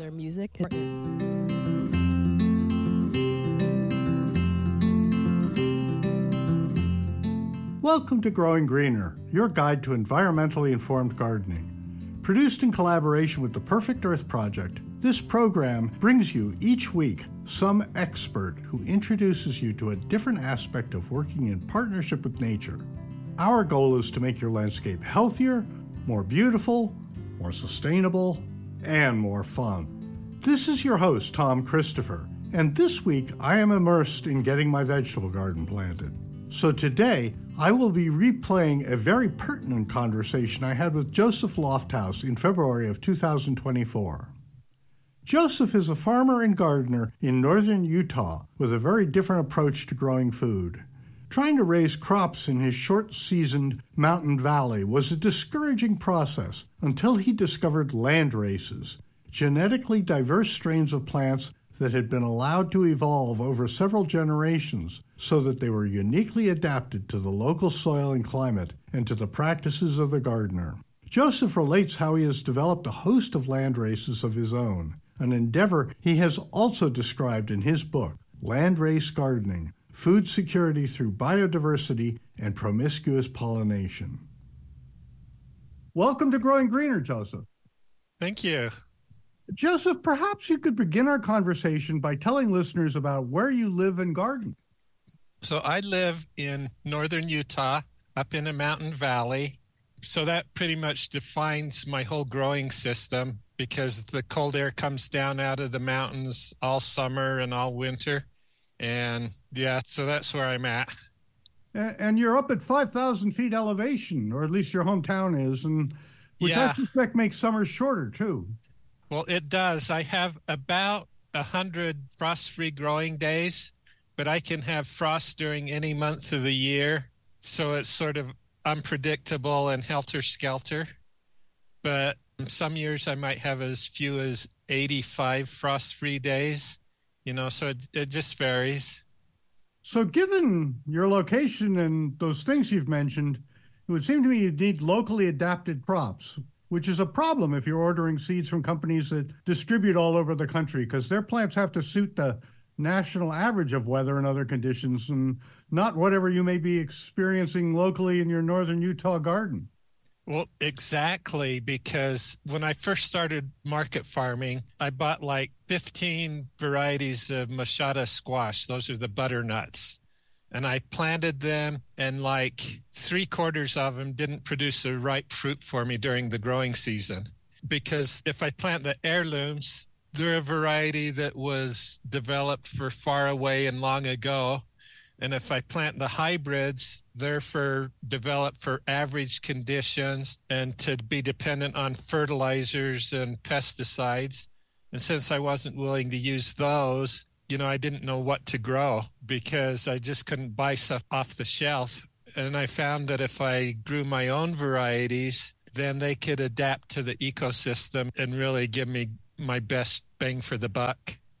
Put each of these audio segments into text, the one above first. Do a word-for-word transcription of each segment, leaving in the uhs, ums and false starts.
their music is Welcome to Growing Greener, your guide to environmentally informed gardening. Produced in collaboration with the Perfect Earth Project, this program brings you each week some expert who introduces you to a different aspect of working in partnership with nature. Our goal is to make your landscape healthier, more beautiful, more sustainable, and more fun. This is your host, Tom Christopher, and this week I am immersed in getting my vegetable garden planted. So today, I will be replaying a very pertinent conversation I had with Joseph Lofthouse in February of two thousand twenty-four. Joseph is a farmer and gardener in northern Utah with a very different approach to growing food. Trying to raise crops in his short-seasoned mountain valley was a discouraging process until he discovered land races, genetically diverse strains of plants that had been allowed to evolve over several generations so that they were uniquely adapted to the local soil and climate and to the practices of the gardener. Joseph relates how he has developed a host of land races of his own, an endeavor he has also described in his book, Landrace Gardening, Food Security Through Biodiversity and Promiscuous Pollination. Welcome to Growing Greener, Joseph. Thank you. Joseph, perhaps you could begin our conversation by telling listeners about where you live and garden. So I live in northern Utah, up in a mountain valley. So that pretty much defines my whole growing system because the cold air comes down out of the mountains all summer and all winter. And yeah, so that's where I'm at. And you're up at five thousand feet elevation, or at least your hometown is, and which yeah. I suspect makes summers shorter too. Well, it does. I have about one hundred frost-free growing days, but I can have frost during any month of the year. So it's sort of unpredictable and helter-skelter. But some years I might have as few as eighty-five frost-free days, you know, so it, it just varies. So given your location and those things you've mentioned, it would seem to me you'd need locally adapted crops, which is a problem if you're ordering seeds from companies that distribute all over the country, because their plants have to suit the national average of weather and other conditions and not whatever you may be experiencing locally in your northern Utah garden. Well, exactly, because when I first started market farming, I bought like fifteen varieties of machada squash. Those are the butternuts. And I planted them, and like three quarters of them didn't produce a ripe fruit for me during the growing season. Because if I plant the heirlooms, they're a variety that was developed for far away and long ago. And if I plant the hybrids, they're for developed for average conditions and to be dependent on fertilizers and pesticides. And since I wasn't willing to use those, you know, I didn't know what to grow because I just couldn't buy stuff off the shelf. And I found that if I grew my own varieties, then they could adapt to the ecosystem and really give me my best bang for the buck.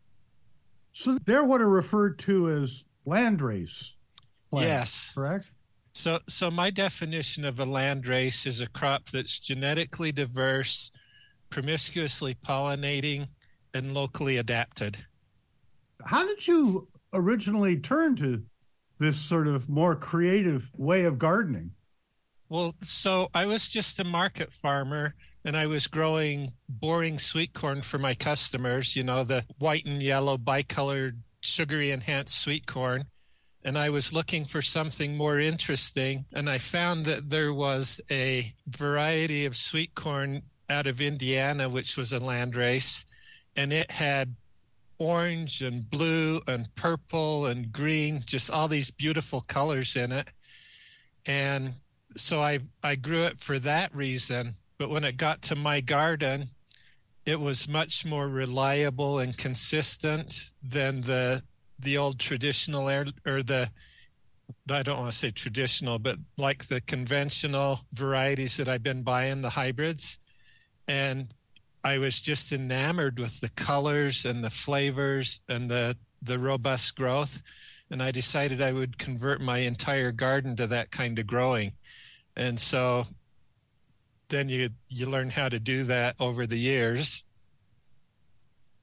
So they're what are referred to as landrace plants, yes. Correct? So, so my definition of a landrace is a crop that's genetically diverse, promiscuously pollinating, and locally adapted. How did you originally turn to this sort of more creative way of gardening? Well, so I was just a market farmer, and I was growing boring sweet corn for my customers, you know, the white and yellow bicolored sugary enhanced sweet corn. And I was looking for something more interesting, and I found that there was a variety of sweet corn out of Indiana, which was a landrace, and it had orange and blue and purple and green, just all these beautiful colors in it. And so I, I grew it for that reason. But when it got to my garden, it was much more reliable and consistent than the the old traditional air, or the, I don't want to say traditional, but like the conventional varieties that I've been buying, the hybrids. And I was just enamored with the colors and the flavors and the, the robust growth. And I decided I would convert my entire garden to that kind of growing. And so then you you learn how to do that over the years.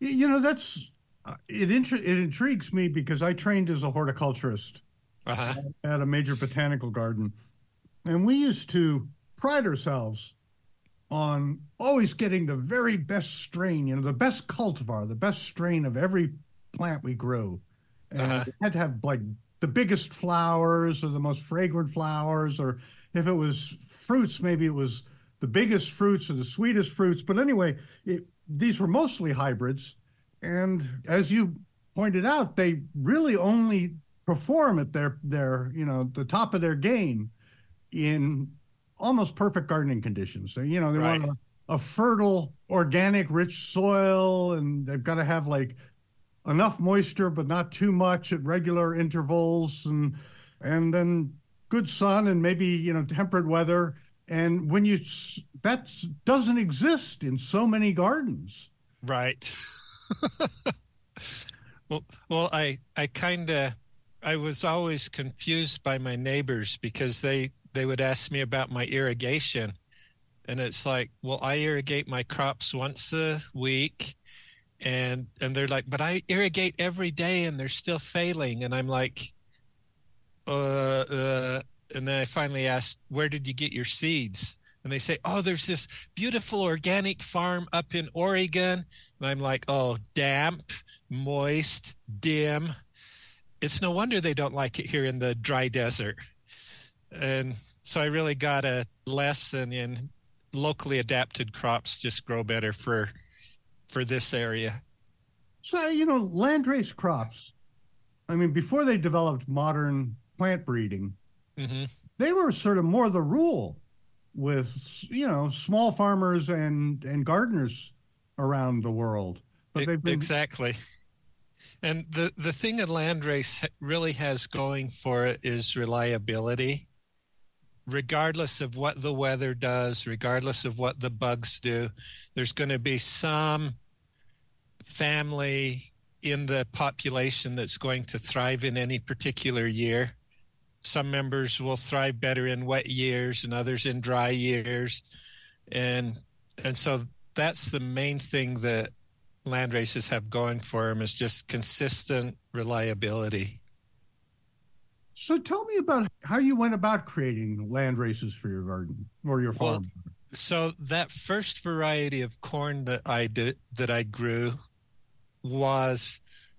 You know, that's uh, it. Intri- it intrigues me because I trained as a horticulturist Uh-huh. at a major botanical garden, and we used to pride ourselves on always getting the very best strain, you know, the best cultivar, the best strain of every plant we grew. And Uh-huh. it had to have like the biggest flowers or the most fragrant flowers, or if it was fruits, maybe it was the biggest fruits or the sweetest fruits. But anyway, it, these were mostly hybrids. And as you pointed out, they really only perform at their, their, you know, the top of their game in almost perfect gardening conditions. So, you know, they Right. want a, a fertile, organic, rich soil, and they've got to have like enough moisture, but not too much at regular intervals, and and then good sun and maybe, you know, temperate weather. And when you that doesn't exist in so many gardens. Right. well, well, I I kind of I was always confused by my neighbors because they they would ask me about my irrigation, and it's like, well, I irrigate my crops once a week, and and they're like, but I irrigate every day and they're still failing, and I'm like, uh, uh and then I finally asked, where did you get your seeds? And they say, oh, there's this beautiful organic farm up in Oregon. And I'm like, oh, damp, moist, dim. It's no wonder they don't like it here in the dry desert. And so I really got a lesson in locally adapted crops just grow better for for this area. So, you know, landrace crops, I mean, before they developed modern plant breeding, Mm-hmm. they were sort of more the rule with, you know, small farmers and, and gardeners around the world. But they've been... Exactly. And the, the thing a landrace really has going for it is reliability. Regardless of what the weather does, regardless of what the bugs do, there's going to be some family in the population that's going to thrive in any particular year. Some members will thrive better in wet years and others in dry years. And and so that's the main thing that landraces have going for them, is just consistent reliability. So tell me about how you went about creating land races for your garden or your farm. Well, so that first variety of corn that I did, that I grew, was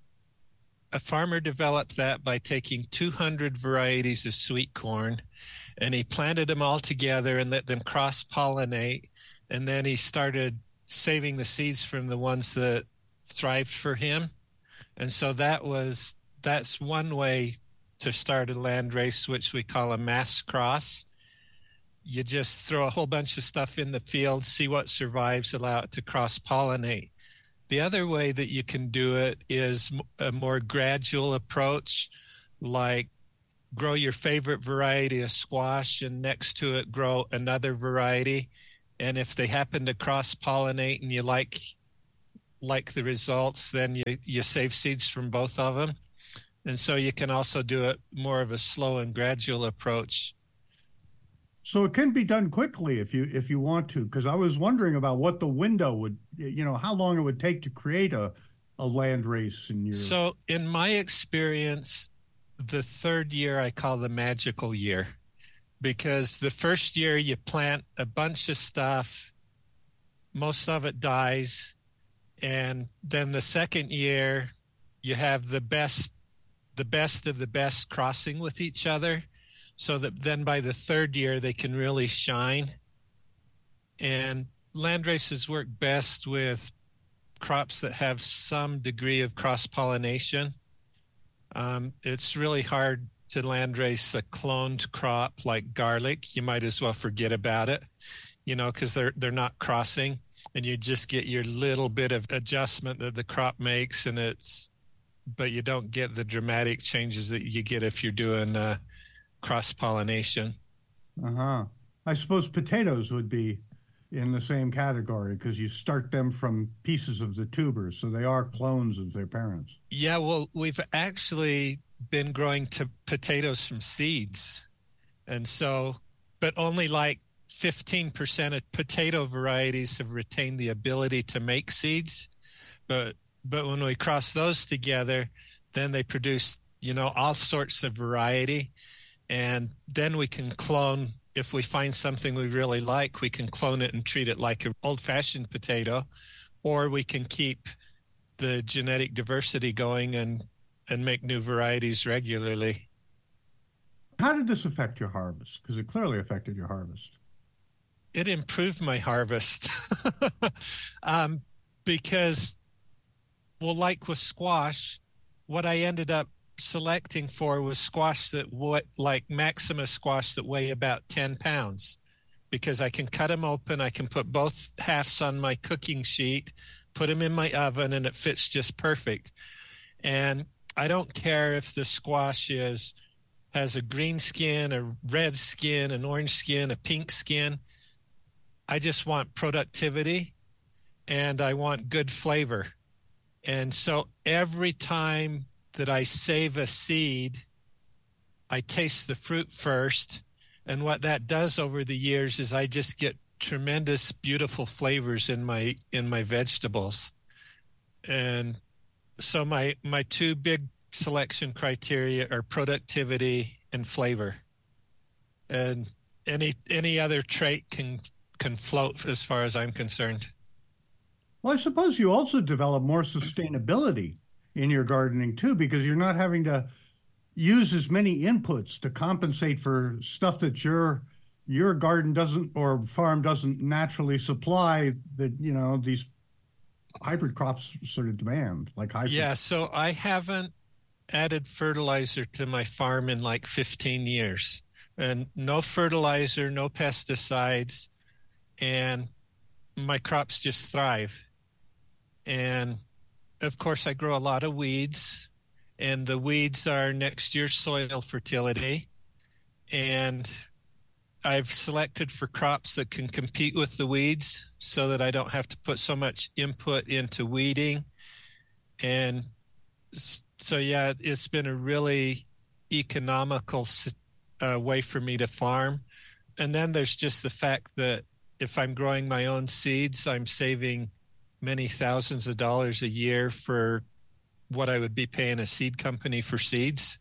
a farmer developed that by taking two hundred varieties of sweet corn, and he planted them all together and let them cross-pollinate. And then he started saving the seeds from the ones that thrived for him. And so that was, that's one way to start a landrace, which we call a mass cross. You just throw a whole bunch of stuff in the field, see what survives, allow it to cross-pollinate. The other way that you can do it is a more gradual approach, like grow your favorite variety of squash and next to it grow another variety. And if they happen to cross-pollinate and you like like the results, then you, you save seeds from both of them. And so you can also do it more of a slow and gradual approach. So it can be done quickly if you if you want to, because I was wondering about what the window would, you know, how long it would take to create a, a land race in your... So in my experience, the third year I call the magical year, because the first year you plant a bunch of stuff, most of it dies, and then the second year you have the best the best of the best crossing with each other, so that then by the third year they can really shine. And land races work best with crops that have some degree of cross-pollination. Um, it's really hard to land race a cloned crop like garlic. You might as well forget about it, you know, because they're they're not crossing, and you just get your little bit of adjustment that the crop makes, and it's, but you don't get the dramatic changes that you get if you're doing uh, cross-pollination. Uh-huh. I suppose potatoes would be in the same category because you start them from pieces of the tubers, so they are clones of their parents. Yeah, well, we've actually been growing to potatoes from seeds. And so, but only like fifteen percent of potato varieties have retained the ability to make seeds. But But when we cross those together, then they produce, you know, all sorts of variety. And then we can clone, if we find something we really like, we can clone it and treat it like an old-fashioned potato, or we can keep the genetic diversity going and, and make new varieties regularly. How did this affect your harvest? Because it clearly affected your harvest. It improved my harvest um, because, well, like with squash, what I ended up selecting for was squash that what like Maxima squash that weigh about ten pounds, because I can cut them open. I can put both halves on my cooking sheet, put them in my oven, and it fits just perfect. And I don't care if the squash is has a green skin, a red skin, an orange skin, a pink skin. I just want productivity and I want good flavor. And so every time that I save a seed, I taste the fruit first. And what that does over the years is I just get tremendous, beautiful flavors in my in my vegetables. And so my my two big selection criteria are productivity and flavor. And any any other trait can can float as far as I'm concerned. Well, I suppose you also develop more sustainability in your gardening too, because you're not having to use as many inputs to compensate for stuff that your your garden doesn't or farm doesn't naturally supply, that, you know, these hybrid crops sort of demand, like hybrid. Yeah, so I haven't added fertilizer to my farm in like fifteen years, and no fertilizer, no pesticides, and my crops just thrive. And of course I grow a lot of weeds, and the weeds are next year's soil fertility. And I've selected for crops that can compete with the weeds so that I don't have to put so much input into weeding. And so, yeah, it's been a really economical uh, way for me to farm. And then there's just the fact that if I'm growing my own seeds, I'm saving many thousands of dollars a year for what I would be paying a seed company for seeds.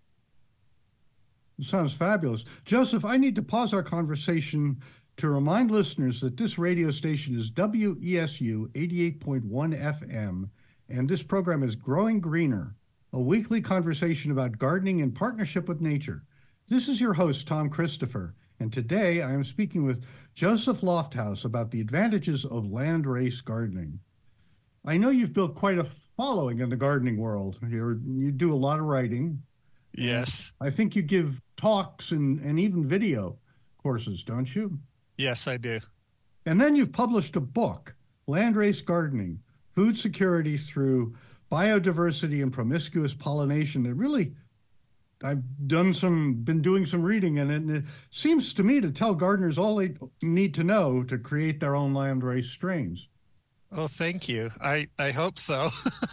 Sounds fabulous. Joseph, I need to pause our conversation to remind listeners that this radio station is W E S U eighty-eight point one F M, and this program is Growing Greener, a weekly conversation about gardening in partnership with nature. This is your host, Tom Christopher, and today I am speaking with Joseph Lofthouse about the advantages of landrace gardening. I know you've built quite a following in the gardening world. You're, you do a lot of writing. Yes. I think you give talks and, and even video courses, don't you? Yes, I do. And then you've published a book, Landrace Gardening, Food Security Through Biodiversity and Promiscuous Pollination, that really, I've done some, been doing some reading in it, and it seems to me to tell gardeners all they need to know to create their own landrace strains. Oh, thank you. I, I hope so.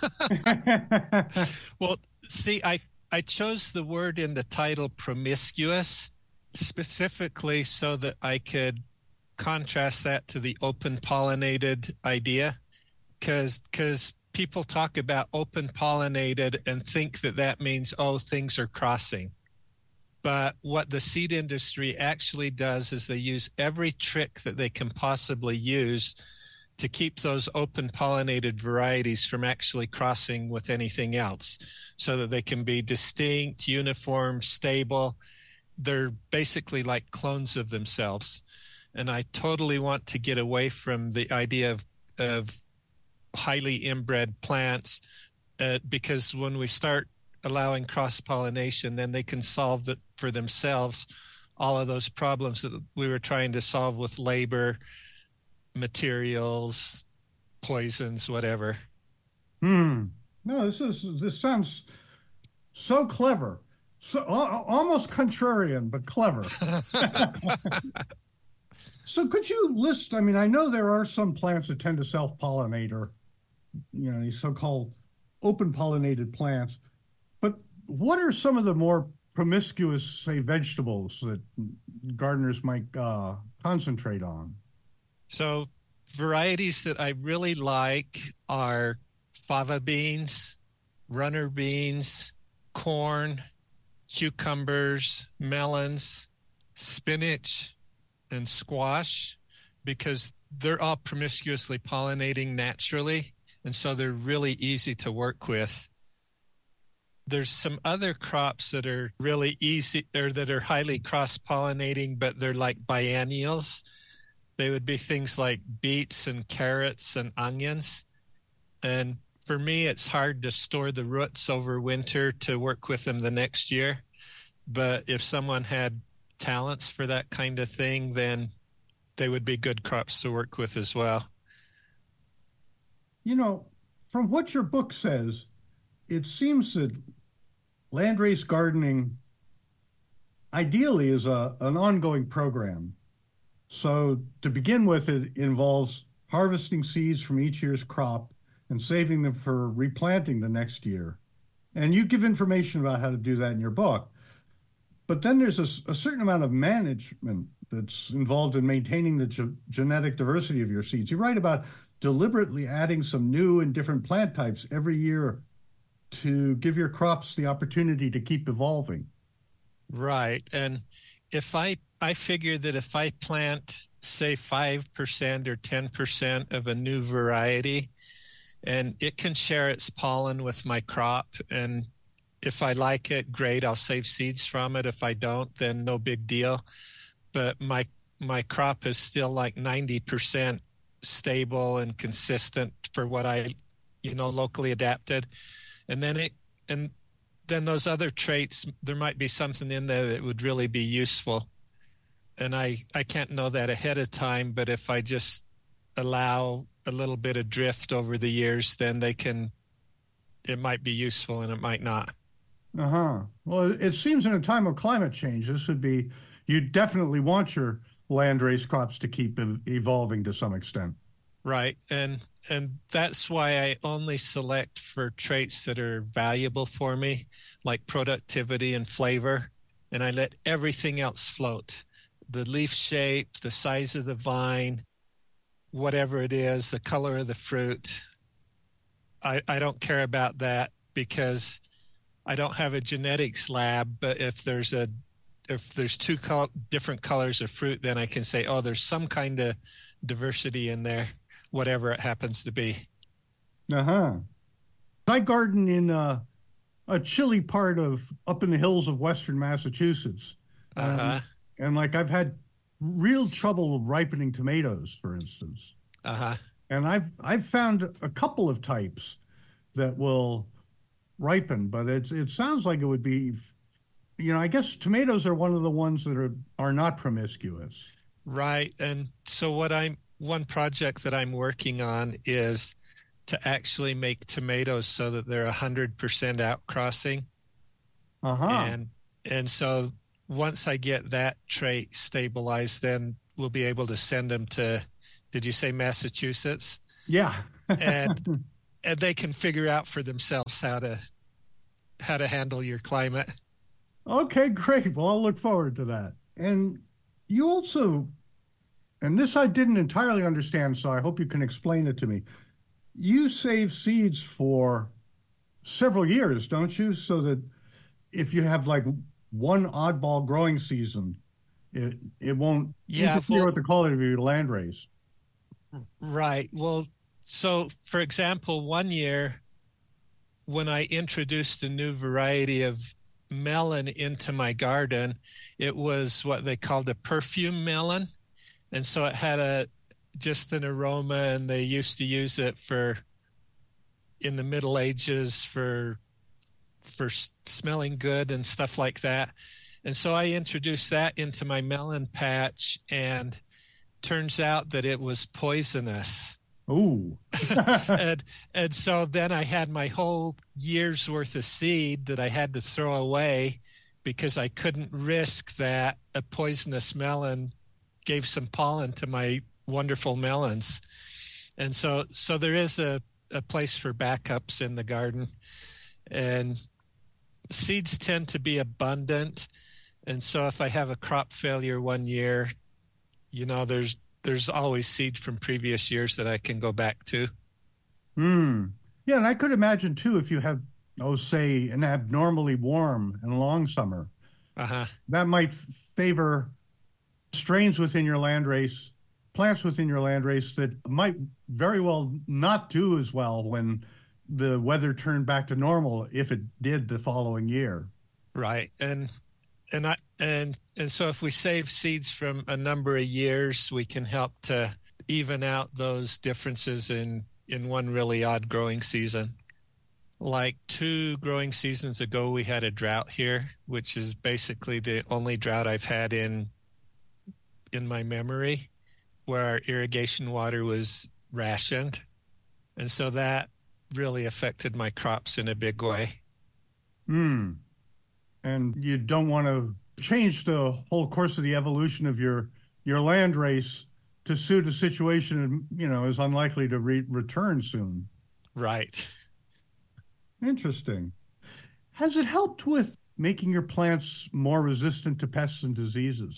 Well, see, I, I chose the word in the title promiscuous specifically so that I could contrast that to the open pollinated idea, because because people talk about open pollinated and think that that means, oh, things are crossing. But what the seed industry actually does is they use every trick that they can possibly use to keep those open pollinated varieties from actually crossing with anything else, so that they can be distinct, uniform, stable. They're basically like clones of themselves. And I totally want to get away from the idea of, of highly inbred plants, uh, because when we start allowing cross-pollination, then they can solve that for themselves, all of those problems that we were trying to solve with labor, materials, poisons, whatever. Hmm. No, this is this sounds so clever, so uh, almost contrarian, but clever. So, could you list? I mean, I know there are some plants that tend to self-pollinate, or you know, these so-called open-pollinated plants. But what are some of the more promiscuous, say, vegetables that gardeners might uh, concentrate on? So varieties that I really like are fava beans, runner beans, corn, cucumbers, melons, spinach, and squash, because they're all promiscuously pollinating naturally, and so they're really easy to work with. There's some other crops that are really easy, or that are highly cross-pollinating, but they're like biennials. They would be things like beets and carrots and onions. And for me, it's hard to store the roots over winter to work with them the next year. But if someone had talents for that kind of thing, then they would be good crops to work with as well. You know, from what your book says, it seems that landrace gardening ideally is a, an ongoing program. So to begin with, it involves harvesting seeds from each year's crop and saving them for replanting the next year. And you give information about how to do that in your book. But then there's a, a certain amount of management that's involved in maintaining the ge- genetic diversity of your seeds. You write about deliberately adding some new and different plant types every year to give your crops the opportunity to keep evolving. Right. And if I, I figure that if I plant, say, five percent or ten percent of a new variety, and it can share its pollen with my crop, and if I like it, great, I'll save seeds from it. If I don't, then no big deal. But my my crop is still like ninety percent stable and consistent for what I, you know, locally adapted. And then it, and then those other traits, there might be something in there that would really be useful. And I, I can't know that ahead of time, but if I just allow a little bit of drift over the years, then they can, it might be useful and it might not. Uh-huh. Well, it seems in a time of climate change, this would be, you definitely want your landrace crops to keep evolving to some extent. Right. And and that's why I only select for traits that are valuable for me, like productivity and flavor, and I let everything else float. The leaf shapes, the size of the vine, whatever it is, the color of the fruit. I, I don't care about that because I don't have a genetics lab, but if there's a if there's two col- different colors of fruit, then I can say, oh, there's some kind of diversity in there, whatever it happens to be. Uh-huh. I garden in uh, a chilly part of up in the hills of western Massachusetts. Uh-huh. Um, and like I've had real trouble ripening tomatoes, for instance. Uh-huh. And I've I've found a couple of types that will ripen, but it's it sounds like it would be, you know, I guess tomatoes are one of the ones that are are not promiscuous. Right. And so what I'm one project that I'm working on is to actually make tomatoes so that they're one hundred percent outcrossing. Uh-huh. And and so once I get that trait stabilized, then we'll be able to send them to, did you say Massachusetts? Yeah. and and they can figure out for themselves how to how to handle your climate. Okay, great. Well, I'll look forward to that. And you also, and this I didn't entirely understand, so I hope you can explain it to me. You save seeds for several years, don't you? So that if you have like one oddball growing season, it it won't yeah, interfere well, with the quality of your landrace. Right. Well, so for example, one year when I introduced a new variety of melon into my garden, it was what they called a perfume melon. And so it had a just an aroma, and they used to use it for in the Middle Ages for for smelling good and stuff like that. And so I introduced that into my melon patch, and turns out that it was poisonous. Ooh. and and so then I had my whole year's worth of seed that I had to throw away because I couldn't risk that a poisonous melon gave some pollen to my wonderful melons. And so so there is a, a place for backups in the garden. And seeds tend to be abundant. And so if I have a crop failure one year, you know, there's there's always seed from previous years that I can go back to. Hmm. Yeah, and I could imagine too if you have, oh, say, an abnormally warm and long summer, Uh-huh. that might favor strains within your landrace, plants within your landrace that might very well not do as well when the weather turned back to normal, if it did the following year. Right. And and I and and so if we save seeds from a number of years, we can help to even out those differences in in one really odd growing season. Like two growing seasons ago, we had a drought here, which is basically the only drought I've had in in my memory, where our irrigation water was rationed. And so that really affected my crops in a big way. Hmm. And you don't want to change the whole course of the evolution of your your land race to suit a situation, you know, is unlikely to re- return soon. Right. Interesting. Has it helped with making your plants more resistant to pests and diseases?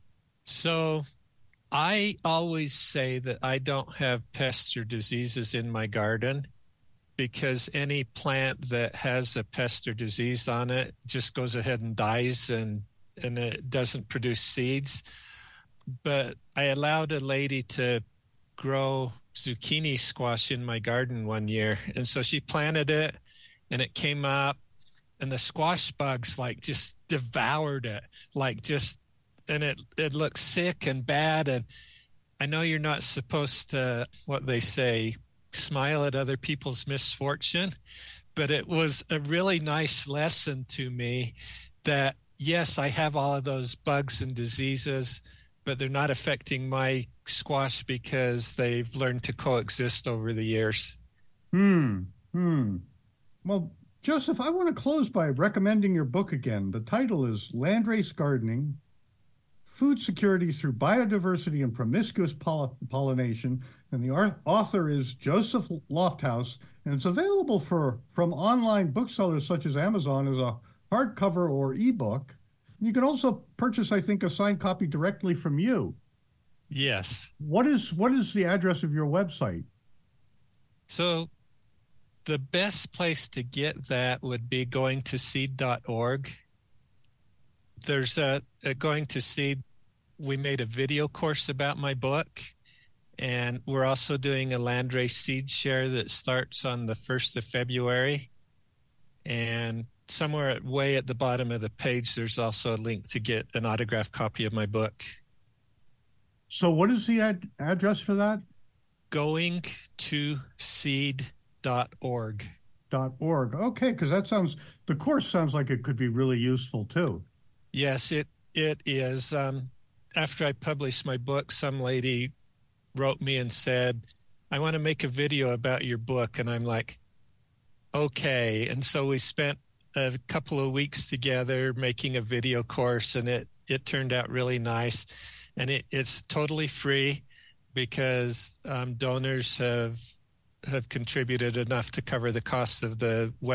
So I always say that I don't have pests or diseases in my garden, because any plant that has a pest or disease on it just goes ahead and dies, and, and it doesn't produce seeds. But I allowed a lady to grow zucchini squash in my garden one year. And so she planted it and it came up, and the squash bugs like just devoured it, like just, and it, it looked sick and bad. And I know you're not supposed to, what they say, smile at other people's misfortune, but it was a really nice lesson to me that, yes, I have all of those bugs and diseases, but they're not affecting my squash because they've learned to coexist over the years. Hmm. Hmm. Well, Joseph, I want to close by recommending your book again. The title is Landrace Gardening, Food Security Through Biodiversity and Promiscuous Poll- Pollination. And the author is Joseph Lofthouse, and it's available for from online booksellers such as Amazon as a hardcover or ebook. You can also purchase, I think, a signed copy directly from you. Yes. What is what is the address of your website? So the best place to get that would be going to seed dot org. There's a, a Going to Seed. We made a video course about my book, and we're also doing a Landrace seed share that starts on the first of February. And somewhere at, way at the bottom of the page, there's also a link to get an autographed copy of my book. So what is the ad- address for that? Going to seed dot org. Dot org. Okay, because that sounds, the course sounds like it could be really useful too. Yes, it it is. Um, after I published my book, some lady wrote me and said, I want to make a video about your book. And I'm like, okay. And so we spent a couple of weeks together making a video course, and it, it turned out really nice. And it, it's totally free because um, donors have have contributed enough to cover the cost of the web